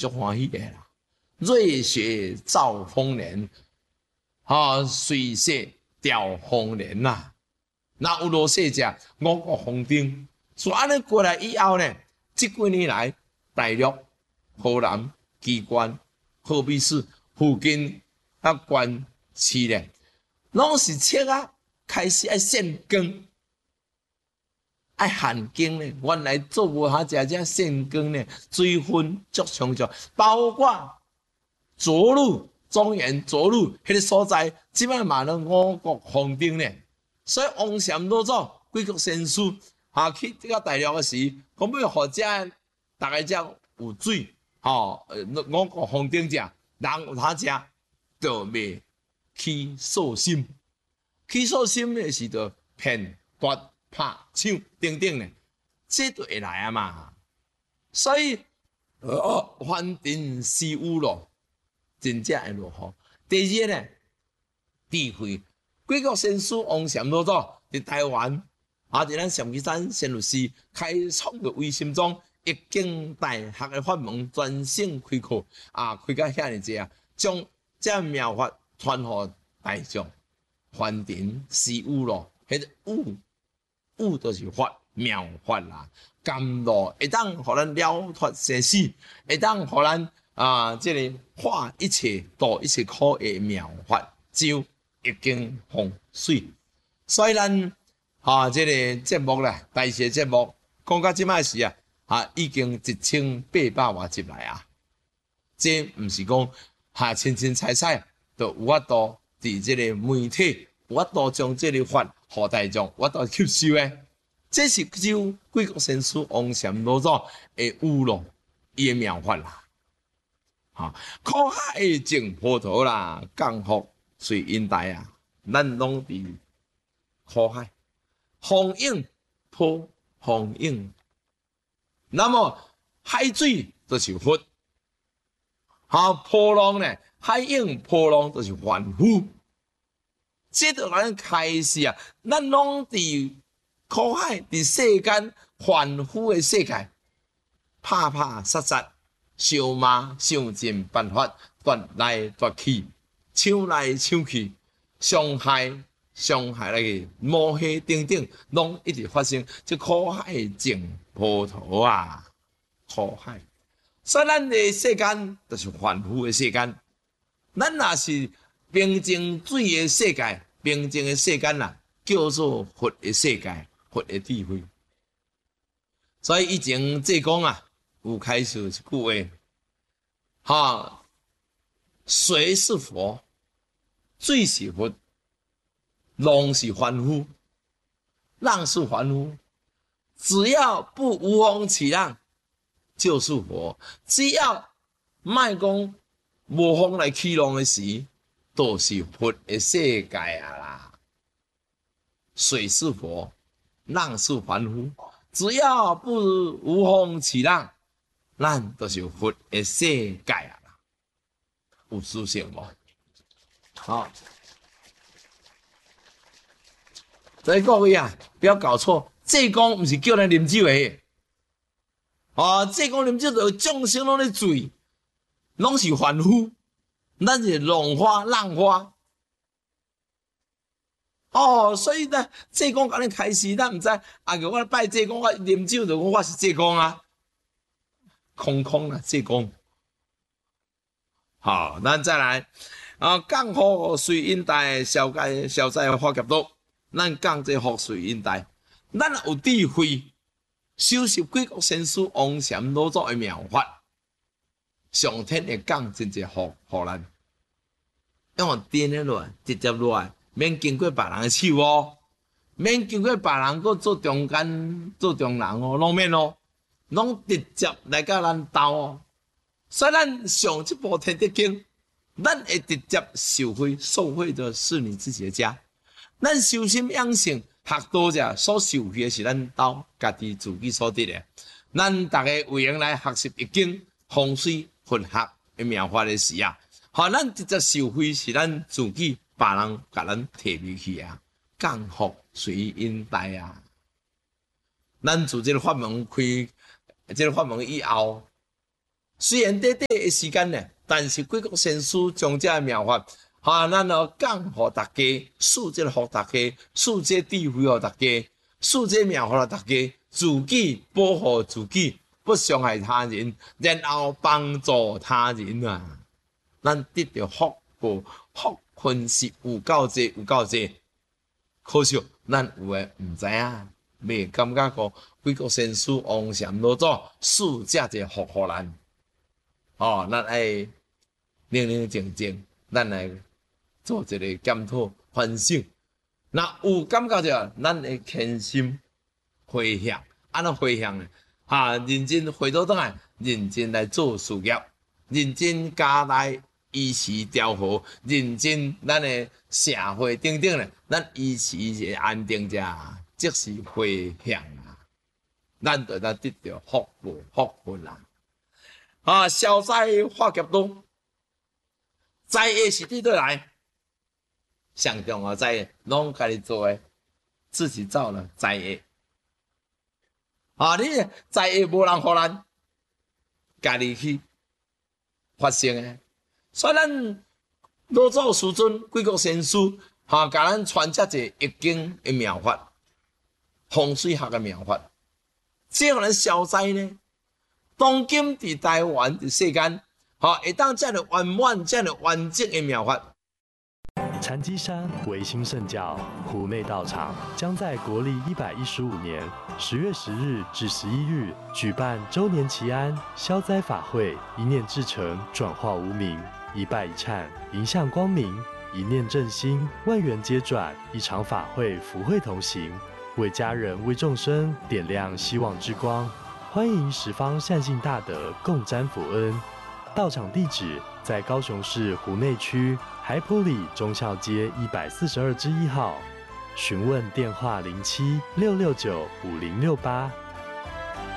足欢喜的啦。瑞雪兆丰年，水色调丰年呐。那有落雪者，五谷丰登。所以安尼过来以后呢，这几年来，大陆、河南、机关、河北市附近县市咧，拢是切开始爱限耕。爱限耕呢，原来做无下这限耕呢，水分足充足，包括涿鹿、中原涿鹿迄个所在，即摆嘛拢五谷丰登呢。所以王禅老祖、贵国先师去这个大陆的时，讲要互大家才有水，五谷丰登者，人有他食，就袂起兽心。起兽心的是就骗夺。拍抢等等呢，这都会来嘛。所以，凡尘是有咯，真正会落雨。第二呢，智慧。贵国先师王禅老祖伫台湾，伫咱上旗山仙律师开创的微心中，一经大学的法门专省开课，开到遐尼济将这妙法传予大众。凡尘是有咯，迄个有就是法，妙法啦，甘露会当互咱了脱生死，会当互咱这个化一切度一切苦的妙法，就已经风水。所以咱这个节目啦，大些节目讲到即摆时已经1800多集来啊。这毋是讲清清彩彩，就有法度伫这个媒体，有法度将这个法。互大众，我都吸收诶，这是只有贵国先师王禅老祖会有咯，伊诶妙法啦。苦海种葡萄啦，降福随因带啊，咱拢伫苦海，风涌波风涌，那么海水就是佛，波浪呢，海涌波浪就是凡夫。这就咱开始咱拢伫苦海，伫世间凡夫的世界，拍拍杀杀，相骂，想尽办法，夺来夺去，抢来抢去，伤害来个摸黑等等，拢一直发生。这苦海种葡萄苦海。所以咱的世间就是凡夫的世间，咱若是平静水的世界，平静的世间叫做佛的世界，佛的智慧。所以以前济公有开始一句话，水是佛，水是佛，浪是凡夫，浪是凡夫，只要不无风起浪，就是佛。只要莫讲无风来起浪的时，都是佛的世界啦。水是佛，浪是凡夫，只要不无风起浪，咱都是佛的世界啦。有思想无？所以各位不要搞错，济公不是叫咱啉酒的。济公啉酒就众生拢咧醉，拢是凡夫，咱是浪花浪花。所以呢，济公甲恁开始，咱毋知我拜济公，我啉酒就讲我是济公空啦，济公。咱再来降福随因带，消灾化劫道。咱降这福随因带，咱有智慧，修习贵国先师王禅老祖的妙法，上天会降真济福互咱，用电的落来，直接落来，免经过别人的手免经过别人搁做中间做中人拢免拢直接来甲咱斗所以咱上这部天地经，咱会直接受惠的是你自己的家。咱修心养性学道者所受惠的是咱兜家己自己所得的。咱大家有闲来学习易经、风水、佛学的妙法的时咱直接受惠是咱自己别人甲咱摕入去降福随因带咱自这个法门开，这个法门以后， 虽然短短的时间呢，但是贵国先师将这妙法，咱讲互大家，赐这互大家，赐这智慧互大家，赐这妙法互大家，自己保护自己，不伤害他人，然后帮助他人啊！咱得到福分是有够济，有够济。可惜咱有诶毋知影，未感觉过贵国先师王禅老祖赐遮济福互咱。咱爱冷静静，咱来做一个检讨反省。那有感觉着，咱会谦心回向，安怎回向呢？认真回倒转来，认真来做事业，认真家内衣食调和，认真咱的社会等等咧，咱衣食会安定者，即是回向啊，咱就得到福分啦。消灾化劫多，灾厄是伫倒来，上重要灾厄拢家己做诶，自己造了灾厄。你灾厄无人互咱，家己去发生诶。所以咱老祖师尊贵国先师，甲咱传遮济易经诶妙法、风水学诶妙法，这互咱消灾呢。当今伫台湾伫世间，会当遮个圆满、遮个完整诶妙法。 禅机山维新圣教湖内道场将在国历115年10月10日至11日举办周年祈安消灾法会，一念至诚，转化无明，一拜一忏，迎向光明，一念正心，万缘皆转。一场法会，福慧同行，为家人、为众生点亮希望之光。欢迎十方善信大德共沾福恩。道场地址在高雄市湖内区海埔里忠孝街142之1号，询问电话07-669-5068。